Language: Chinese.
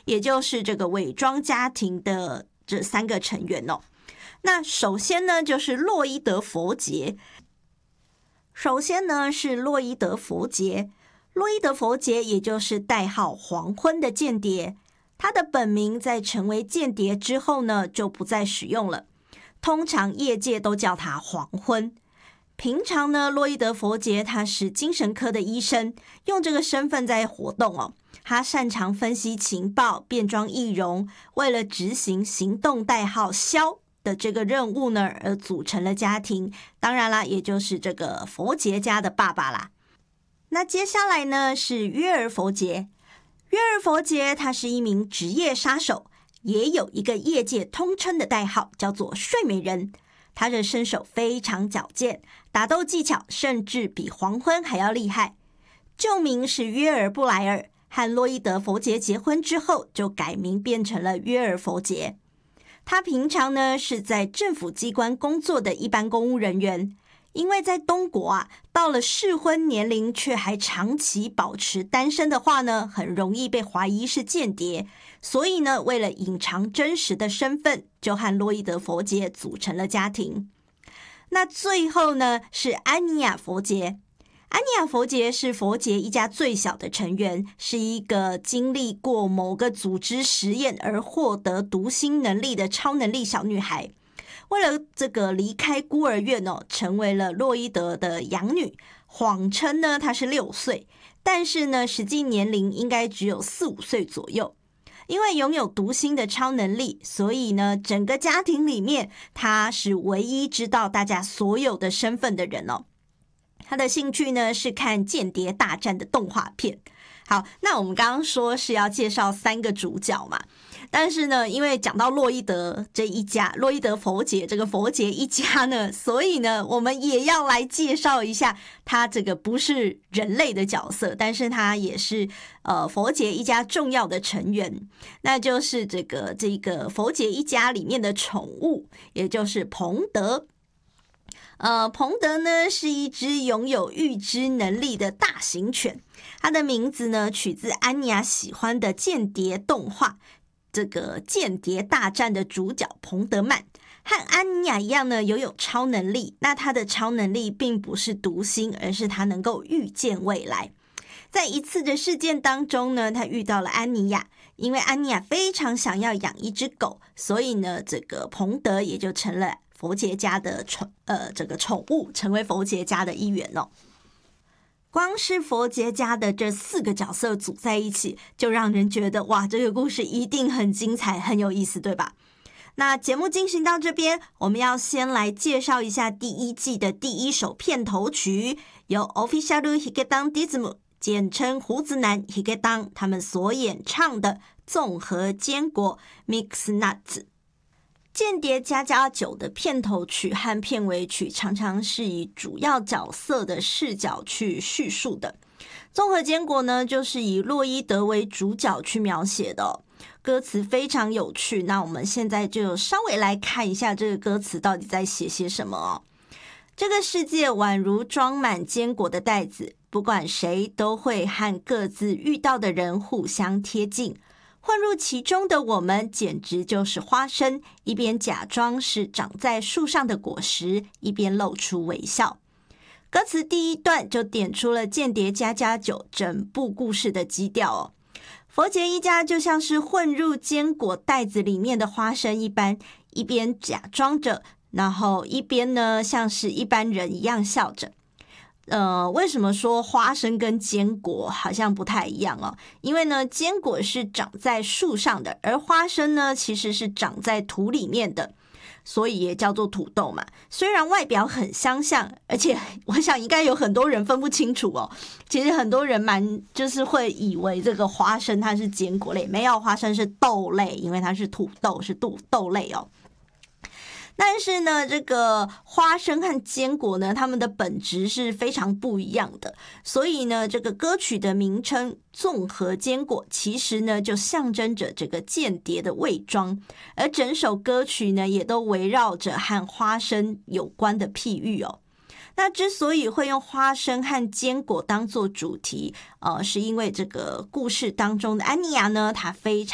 也就是这个伪装家庭的这3个成员哦。那首先呢，就是洛伊德佛杰。首先呢是洛伊德佛杰，洛伊德佛杰也就是代号黄昏的间谍。他的本名在成为间谍之后呢，就不再使用了，通常业界都叫他黄昏。平常呢，洛伊德佛杰他是精神科的医生，用这个身份在活动哦。他擅长分析情报，变装易容，为了执行行动代号枭的这个任务呢，而组成了家庭。当然啦，也就是这个佛杰家的爸爸啦。那接下来呢是约尔佛杰。约尔佛杰他是一名职业杀手，也有一个业界通称的代号叫做睡美人。他的身手非常矫健，打斗技巧甚至比黄昏还要厉害。旧名是约尔布莱尔，和洛伊德佛杰结婚之后就改名变成了约尔佛杰。他平常呢是在政府机关工作的一般公务人员，因为在东国啊，到了适婚年龄却还长期保持单身的话呢，很容易被怀疑是间谍，所以呢，为了隐藏真实的身份，就和洛伊德佛杰组成了家庭。那最后呢是安妮亚佛杰。安妮亚佛杰是佛杰一家最小的成员，是一个经历过某个组织实验而获得读心能力的超能力小女孩。为了这个离开孤儿院哦，成为了洛伊德的养女，谎称呢她是6岁，但是呢实际年龄应该只有4、5岁左右。因为拥有读心的超能力，所以呢整个家庭里面她是唯一知道大家所有的身份的人哦。他的兴趣呢是看间谍大战的动画片。好，那我们刚刚说是要介绍3个主角嘛，但是呢，因为讲到洛伊德这一家，洛伊德佛杰这个佛杰一家呢，所以呢，我们也要来介绍一下他这个不是人类的角色，但是他也是佛杰一家重要的成员，那就是这个佛杰一家里面的宠物，也就是彭德。彭德呢是一只拥有预知能力的大型犬，它的名字呢取自安妮亚喜欢的间谍动画，这个间谍大战的主角彭德曼，和安妮亚一样呢拥有超能力。那他的超能力并不是读心，而是他能够预见未来。在一次的事件当中呢，他遇到了安妮亚，因为安妮亚非常想要养一只狗，所以呢，这个彭德也就成了佛杰家的这个宠物，成为佛杰家的一员哦。光是佛杰家的这4个角色组在一起，就让人觉得哇，这个故事一定很精彩，很有意思，对吧？那节目进行到这边，我们要先来介绍一下第1季的第1首片头曲，由 Official Higedan Dism 简称胡子男 Higedan 他们所演唱的综合坚果 Mix Nuts。间谍加加酒的片头曲和片尾曲常常是以主要角色的视角去叙述的。综合坚果呢，就是以洛伊德为主角去描写的哦。歌词非常有趣，那我们现在就稍微来看一下这个歌词到底在写些什么哦。这个世界宛如装满坚果的袋子，不管谁都会和各自遇到的人互相贴近。混入其中的我们简直就是花生，一边假装是长在树上的果实，一边露出微笑。歌词第1段就点出了间谍加加酒整部故事的基调哦。佛杰一家就像是混入坚果袋子里面的花生一般，一边假装着，然后一边呢像是一般人一样笑着。为什么说花生跟坚果好像不太一样哦？因为呢，坚果是长在树上的，而花生呢其实是长在土里面的，所以也叫做土豆嘛。虽然外表很相像，而且我想应该有很多人分不清楚哦。其实很多人就是会以为这个花生它是坚果类，没有，花生是豆类，因为它是土豆，是豆类哦。但是呢，这个花生和坚果呢，它们的本质是非常不一样的。所以呢，这个歌曲的名称综合坚果，其实呢就象征着这个间谍的伪装。而整首歌曲呢，也都围绕着和花生有关的譬喻哦。那之所以会用花生和坚果当作主题，是因为这个故事当中的安妮亚呢，她非